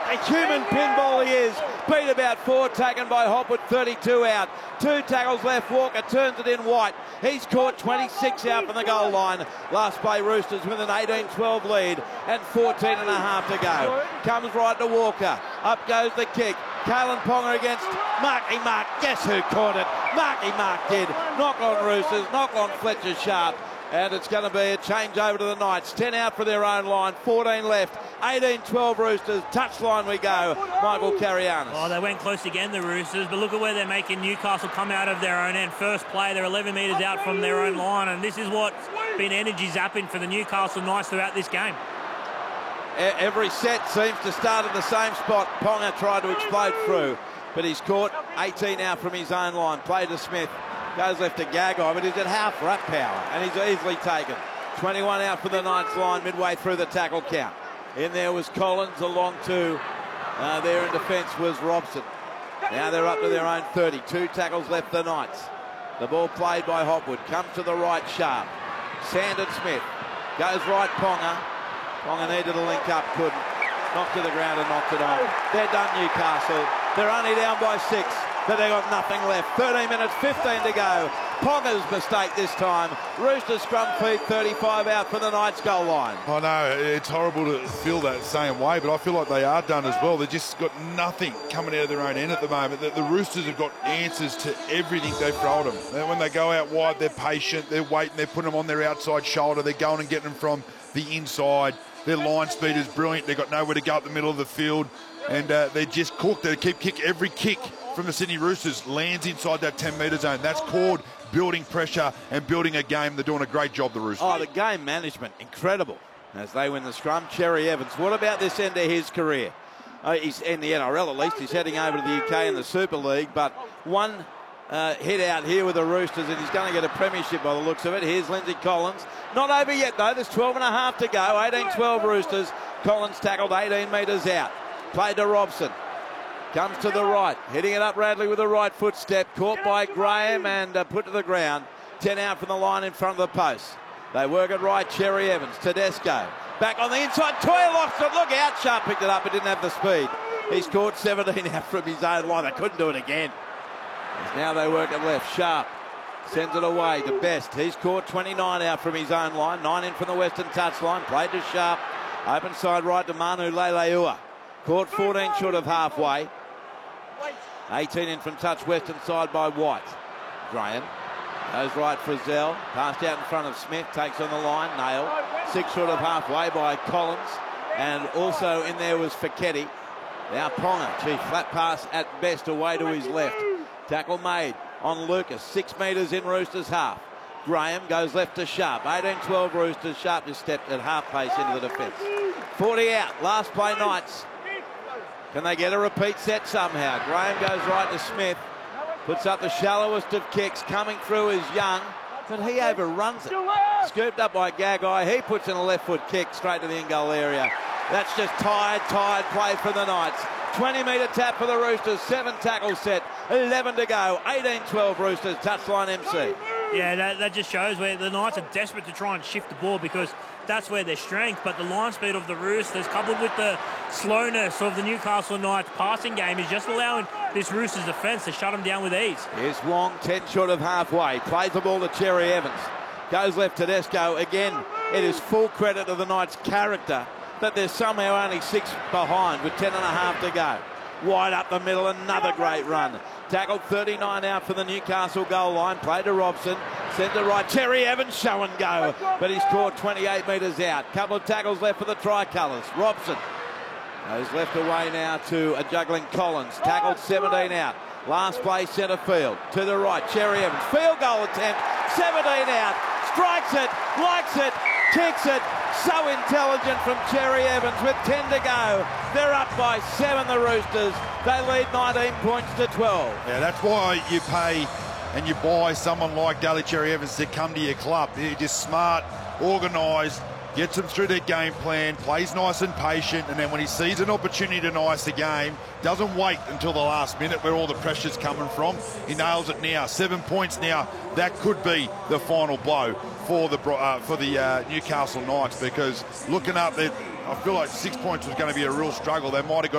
a human pinball he is. Beat about 4, taken by Hopwood, 32 out. 2 tackles left, Walker turns it in White. He's caught 26 out from the goal line. Last Bay Roosters with an 18-12 lead and 14 and a half to go. Comes right to Walker. Up goes the kick. Kalen Ponga against Marky Mark. Guess who caught it? Marky Mark did. Knock on Roosters, knock on Fletcher Sharp. And it's going to be a change over to the Knights. 10 out for their own line, 14 left. 18-12 Roosters. Touchline we go. Michael Carianis. Oh, they went close again, the Roosters, but look at where they're making Newcastle come out of their own end. First play, they're 11 metres out from their own line, and this is what's been energy zapping for the Newcastle Knights throughout this game. Every set seems to start at the same spot. Ponga tried to explode through, but he's caught 18 out from his own line. Play to Smith. Goes left to Gagai, but he's at half ruck power, and he's easily taken. 21 out for the Knights line, midway through the tackle count. In there was Collins, along to there in defence was Robson. Now they're up to their own 30. 2 tackles left for the Knights. The ball played by Hopwood. Comes to the right, Sharp. Sandon Smith. Goes right, Ponga. Ponga needed to link up, couldn't. Knocked to the ground and knocked it on. They're done, Newcastle. They're only down by 6. But they've got nothing left. 13 minutes, 15 to go. Ponga's mistake this time. Roosters scrum feet, 35 out for the Knights goal line. I know, it's horrible to feel that same way, but I feel like they are done as well. They've just got nothing coming out of their own end at the moment. The Roosters have got answers to everything they've thrown them. And when they go out wide, they're patient, they're waiting, they're putting them on their outside shoulder, they're going and getting them from the inside. Their line speed is brilliant. They've got nowhere to go up the middle of the field, and they're just cooked. They keep kick every kick from the Sydney Roosters lands inside that 10-metre zone. That's called building pressure and building a game. They're doing a great job, the Roosters. Oh, the game management, incredible. As they win the scrum, Cherry Evans. What about this end of his career? He's in the NRL at least. He's heading over to the UK in the Super League, but one hit out here with the Roosters, and he's going to get a premiership by the looks of it. Here's Lindsay Collins. Not over yet, though. There's 12 and a half to go. 18-12 Roosters. Collins tackled 18 metres out. Played to Robson. Comes to the right, hitting it up Radley with a right footstep, caught by Graham and put to the ground. 10 out from the line in front of the post. They work it right, Cherry Evans, Tedesco. Back on the inside, Toya lost it, look out, Sharp picked it up, but didn't have the speed. He's caught 17 out from his own line, they couldn't do it again. As now they work it left, Sharp sends it away to Best. He's caught 29 out from his own line, 9 in from the western touchline, played to Sharp. Open side right to Manu Leilua. Caught 14 short of halfway. 18 in from touch western side by White. Graham goes right for Zell. Passed out in front of Smith. Takes on the line. Nail. 6 short of halfway by Collins. And also in there was Fiketti. Now Ponga. Gee, flat pass at Best away to his left. Tackle made on Lucas. 6 metres in Roosters half. Graham goes left to Sharp. 18-12 Roosters. Sharp just stepped at half pace into the defence. 40 out. Last play Knights. Can they get a repeat set somehow? Graham goes right to Smith. Puts up the shallowest of kicks. Coming through is Young, but he overruns it. Scooped up by Gagai. He puts in a left foot kick straight to the in-goal area. That's just tired play for the Knights. 20-metre tap for the Roosters. 7 tackles set. 11 to go. 18-12 Roosters. Touchline MC. Yeah, that just shows where the Knights are desperate to try and shift the ball because that's where their strength, but the line speed of the Roosters coupled with the slowness of the Newcastle Knights passing game is just allowing this Roosters defence to shut them down with ease. Here's Wong, 10 short of halfway. Plays the ball to Cherry Evans. Goes left to Tedesco. Again, it is full credit to the Knights' character that they're somehow only 6 behind with 10 and a half to go. Wide up the middle, another great run. Tackled 39 out for the Newcastle goal line. Played to Robson. Sent to right. Cherry Evans show and go. But he's caught 28 metres out. Couple of tackles left for the Tricolours. Robson goes left away now to a juggling Collins. Tackled 17 out. Last play centre field. To the right. Cherry Evans. Field goal attempt. 17 out. Strikes it. Likes it. Kicks it. So intelligent from Cherry Evans with 10 to go. They're up by 7, the Roosters. They lead 19 points to 12. Yeah, that's why you pay and you buy someone like Daly Cherry Evans to come to your club. They're just smart, organised, gets them through their game plan, plays nice and patient, and then when he sees an opportunity to ice the game, doesn't wait until the last minute where all the pressure's coming from. He nails it now. 7 points now. That could be the final blow for the Newcastle Knights, because looking up, I feel like 6 points was going to be a real struggle. They might have got